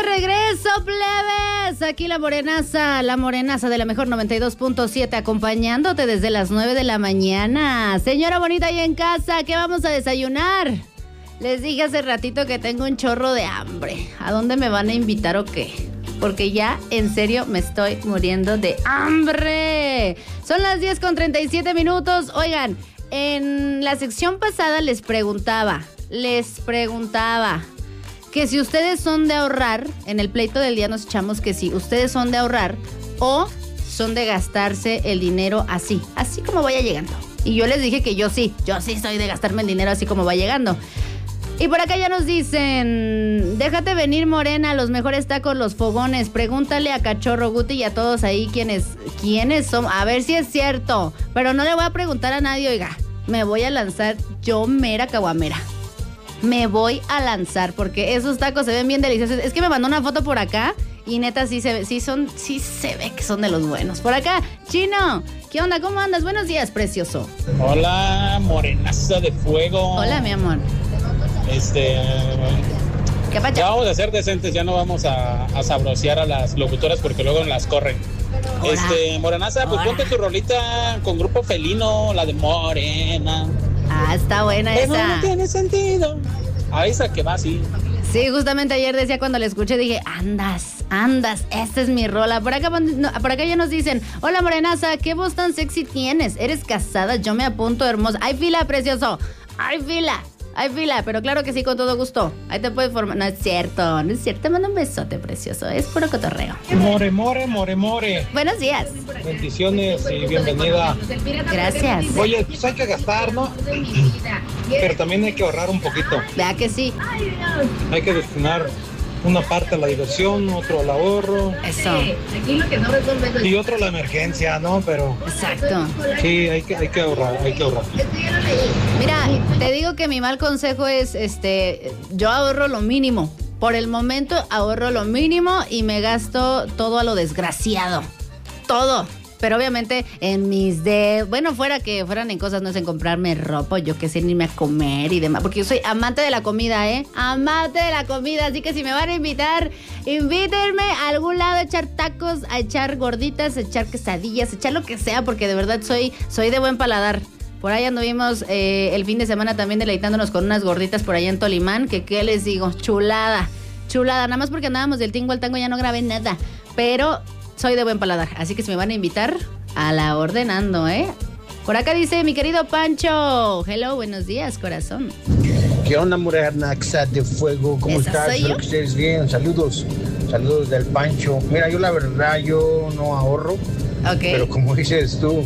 Regreso, plebes. Aquí la morenaza de la mejor 92.7, acompañándote desde las 9 de la mañana. Señora bonita ahí en casa, ¿qué vamos a desayunar? Les dije hace ratito que tengo un chorro de hambre. ¿A dónde me van a invitar o qué? Porque ya, en serio, me estoy muriendo de hambre. Son las 10:37. Oigan, en la sección pasada les preguntaba que si ustedes son de ahorrar, en el pleito del día nos echamos que si ustedes son de ahorrar o son de gastarse el dinero así como vaya llegando. Y yo les dije que yo sí soy de gastarme el dinero así como va llegando. Y por acá ya nos dicen, déjate venir morena, los mejores tacos, los fogones, pregúntale a Cachorro, Guti y a todos ahí quiénes son, a ver si es cierto, pero no le voy a preguntar a nadie, oiga, me voy a lanzar yo mera caguamera. Me voy a lanzar porque esos tacos se ven bien deliciosos. Es que me mandó una foto por acá y neta sí se ve que son de los buenos. Por acá, Chino, ¿qué onda? ¿Cómo andas? Buenos días, precioso. Hola, morenaza de fuego. Hola, mi amor. ¿Qué pacha? Ya vamos a ser decentes, ya no vamos a sabrosear a las locutoras porque luego las corren. Hola. Morenaza, pues ponte tu rolita con Grupo Felino, la de Morena. Ah, está buena Pero esa. no tiene sentido. A esa que va así. Sí, justamente ayer decía cuando la escuché, dije, andas, esta es mi rola. Por acá ya nos dicen, hola morenaza, ¿qué voz tan sexy tienes? ¿Eres casada? Yo me apunto, hermosa. ¡Hay fila, precioso! ¡Hay fila! Pero claro que sí, con todo gusto. Ahí te puedes formar. No es cierto. Te mando un besote, precioso. Es puro cotorreo. More. Buenos días. Bendiciones y bienvenida. Gracias. Oye, pues hay que gastar, ¿no? Pero también hay que ahorrar un poquito. Vea que sí. Hay que destinar una parte a la diversión, otro al ahorro. Eso. Y otro a la emergencia, ¿no? Pero Exacto. sí, hay que ahorrar. Mira, te digo que mi mal consejo es, yo ahorro lo mínimo. Por el momento ahorro lo mínimo y me gasto todo a lo desgraciado. Todo. Pero obviamente en mis fueran en cosas, no es en comprarme ropa, yo qué sé, en irme a comer y demás. Porque yo soy amante de la comida, amante de la comida. Así que si me van a invitar, invítenme a algún lado a echar tacos, a echar gorditas, a echar quesadillas, a echar lo que sea, porque de verdad soy de buen paladar. Por ahí anduvimos el fin de semana también deleitándonos con unas gorditas por allá en Tolimán, que qué les digo, chulada. Nada más porque andábamos del tingo al tango ya no grabé nada, pero soy de buen paladar, así que si me van a invitar, a la ordenando, Por acá dice mi querido Pancho, hello, buenos días, corazón. ¿Qué onda, morenaza de fuego? ¿Cómo estás? Espero que estés bien. Saludos del Pancho. Mira, yo la verdad, yo no ahorro. Okay. Pero como dices tú,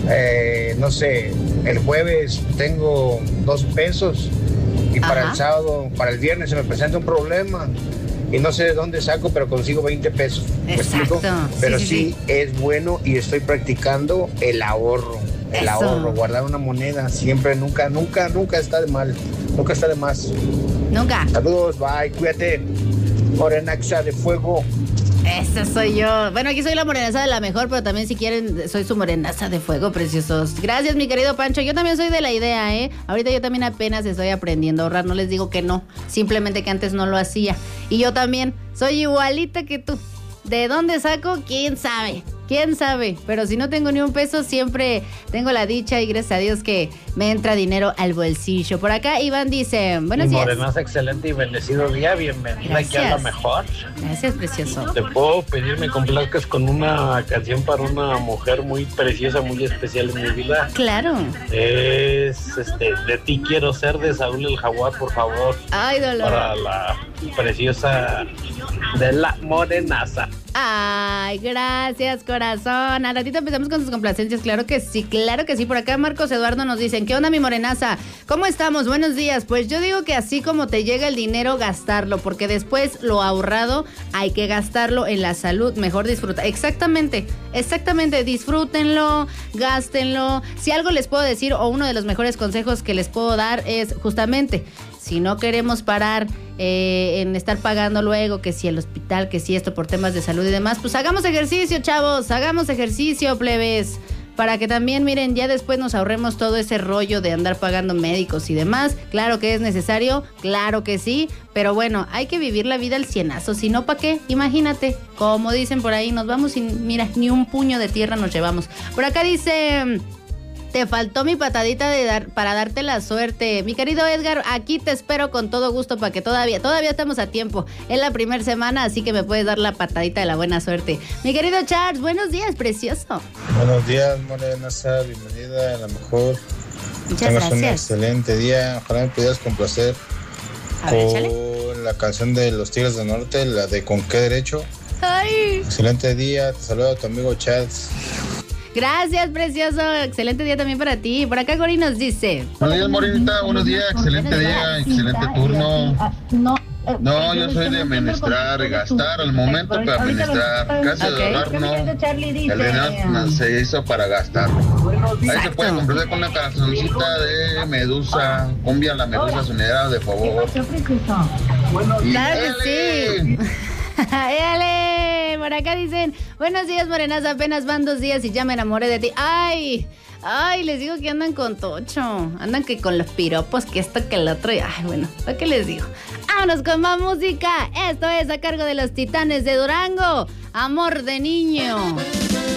no sé, el jueves tengo 2 pesos y para el sábado, para el viernes se me presenta un problema y no sé de dónde saco, pero consigo 20 pesos. Exacto. Pero sí es bueno y estoy practicando el ahorro. El ahorro, guardar una moneda siempre, nunca está de mal, nunca está de más. Nunca. Saludos, bye, cuídate. Morenaza de fuego. Esa soy yo. Bueno, aquí soy la morenaza de la mejor, pero también si quieren, soy su morenaza de fuego, preciosos. Gracias, mi querido Pancho. Yo también soy de la idea, Ahorita yo también apenas estoy aprendiendo a ahorrar. No les digo que no, simplemente que antes no lo hacía. Y yo también soy igualita que tú. ¿De dónde saco? ¿Quién sabe? Pero si no tengo ni un peso, siempre tengo la dicha y gracias a Dios que me entra dinero al bolsillo. Por acá Iván dice, buenos días. Morenaza, excelente y bendecido día, bienvenida. Gracias. Aquí a lo mejor. Gracias, precioso. Te puedo pedir me complazcas con una canción para una mujer muy preciosa, muy especial en mi vida. Claro. Es De ti quiero ser, de Saúl el Jaguar, por favor. Ay, dolor. Para la preciosa de la morenaza. Ay, gracias, corazón. Al ratito empezamos con sus complacencias, claro que sí. Por acá Marcos Eduardo nos dicen, ¿qué onda, mi morenaza? ¿Cómo estamos? Buenos días. Pues yo digo que así como te llega el dinero, gastarlo, porque después lo ahorrado hay que gastarlo en la salud, mejor disfrutar. Exactamente, disfrútenlo, gástenlo. Si algo les puedo decir, o uno de los mejores consejos que les puedo dar es justamente, si no queremos parar en estar pagando luego, que si el hospital, que si esto por temas de salud y demás, pues hagamos ejercicio, chavos, hagamos ejercicio, plebes. para que también, miren, ya después nos ahorremos todo ese rollo de andar pagando médicos y demás. Claro que es necesario, claro que sí, pero bueno, hay que vivir la vida al cienazo, si no, ¿para qué? Imagínate, como dicen por ahí, nos vamos sin, mira, ni un puño de tierra nos llevamos. Por acá dice... Te faltó mi patadita para darte la suerte. Mi querido Edgar, aquí te espero con todo gusto para que todavía estamos a tiempo. Es la primera semana, así que me puedes dar la patadita de la buena suerte. Mi querido Charles, buenos días, precioso. Buenos días, Morena, bienvenida, a lo mejor. Muchas tengas gracias. un excelente día. Ojalá me pudieras complacer con la canción de los Tigres del Norte, la de Con qué derecho. Ay. Excelente día, te saludo a tu amigo Charles. Gracias, precioso. Excelente día también para ti. Por acá Gori nos dice. Buenos días, Morenita. Buenos días. Excelente día. Excelente turno. No, yo soy de administrar, gastar al momento para administrar. Casi de ahorrar, no. El dinero se hizo para gastar. Ahí se puede comprar con una cancioncita de Medusa. Cumbia la Medusa sonera, de favor. Claro que sí. ¡Éale! Por acá dicen, buenos días, morenas, apenas van 2 días y ya me enamoré de ti. ¡Ay! Les digo que andan con tocho. Andan que con los piropos, que esto, que el otro. Ay, bueno, ¿para qué les digo? ¡Vámonos con más música! Esto es a cargo de los Titanes de Durango. Amor de niño.